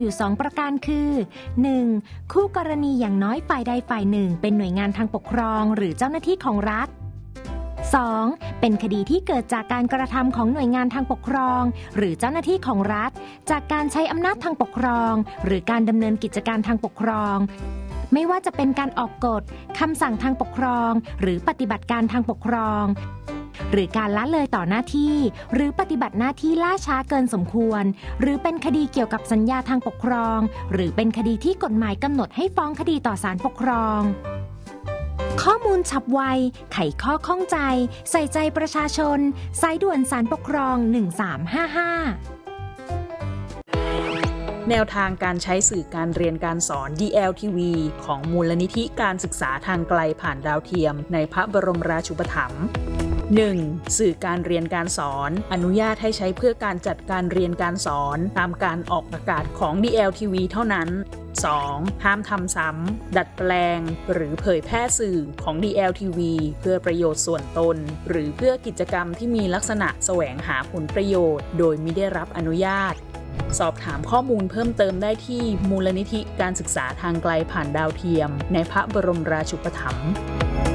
อยู่2ประการคือ 1. คู่กรณีอย่างน้อยฝ่ายใดฝ่ายหนึ่งเป็นหน่วยงานทางปกครองหรือเจ้าหน้าที่ของรัฐ 2. เป็นคดีที่เกิดจากการกระทำของหน่วยงานทางปกครองหรือเจ้าหน้าที่ของรัฐจากการใช้อำนาจทางปกครองหรือการดำเนินกิจการทางปกครองไม่ว่าจะเป็นการออกกฎคำสั่งทางปกครองหรือปฏิบัติการทางปกครองหรือการละเลยต่อหน้าที่หรือปฏิบัติหน้าที่ล่าช้าเกินสมควรหรือเป็นคดีเกี่ยวกับสัญญาทางปกครองหรือเป็นคดีที่กฎหมายกำหนดให้ฟ้องคดีต่อศาลปกครองข้อมูลฉับไวไขข้อข้องใจใส่ใจประชาชนสายด่วนศาลปกครอง1355 แนวทางการใช้สื่อการเรียนการสอน DLTV ของมูลนิธิการศึกษาทางไกลผ่านดาวเทียมในพระบรมราชูปถัมภ์ 1. สื่อการเรียนการสอนอนุญาตให้ใช้เพื่อการจัดการเรียนการสอนตามการออกอากาศของ DLTV เท่านั้น 2. ห้ามทำซ้ำดัดแปลงหรือเผยแพร่สื่อของ DLTV เพื่อประโยชน์ส่วนตนหรือเพื่อกิจกรรมที่มีลักษณะแสวงหาผลประโยชน์โดยมิได้รับอนุญาตสอบถามข้อมูลเพิ่มเติมได้ที่มูลนิธิการศึกษาทางไกลผ่านดาวเทียมในพระบรมราชูปถัมภ์